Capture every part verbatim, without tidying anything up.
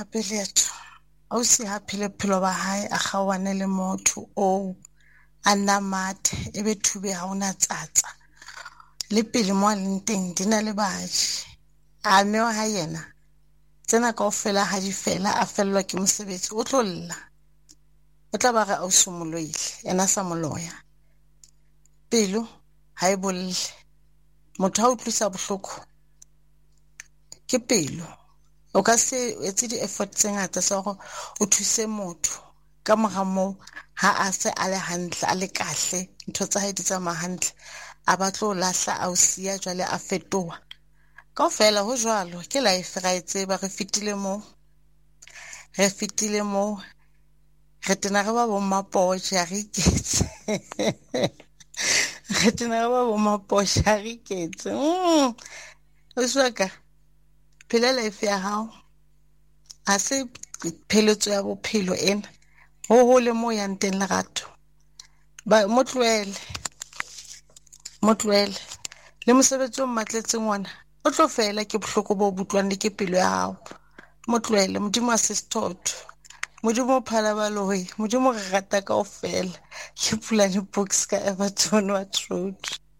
hape letho ausi ha phele phelo ba hae a kgawane le motho o a nna mathe ebe thube ha ona tsatsa le pele mo a leng teng dina le baji a me ha yena tsena kaofela ha di fela a fellwa ke mosebetsi o tlolla o tla ba re ausi moloile ena sa moloya pelo ha e bolle motho ha o tlisa bohloko ke pelo o ka se etse di effort tse ngata sa go o thuse motho ka mora moo ha a se a le hantle a le kahle ntho tsa hae di tsamaya hantle a batlo lahla ausi ya jwale a fetoha kaofela ho jwalo ke life ra etseba re fitile mo re fitile mo re tena re ba bo mapoja re iketse re tena re ba bo mapoja re iketse mm o swaka phela life ya hao a se pheletso ya bophelo ena ho ho le mo ya nteng lerato ba motlwele motlwele le mosebetsi o mmatletseng ona o tlo fela ke bohloko bo butlwane ke pelo ya hao motlwele modimo a se stotho modimo phala ba loe modimo re rata kaofela ke Pulane Box ka Everton Road.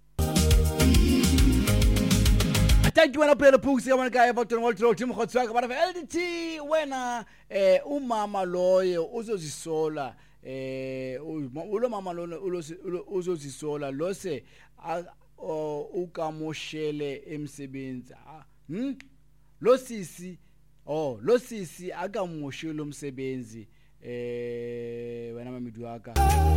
Thank you wena Pulane Box ka ka Everton Road team khotswa ka ba L D T wena eh umama loyo uzozisola eh ulo mama lona uzozisola lo se ukamoshele emsebenzi hm lo sisi oh lo sisi akamoshele umsebenzi eh wena mamidu waka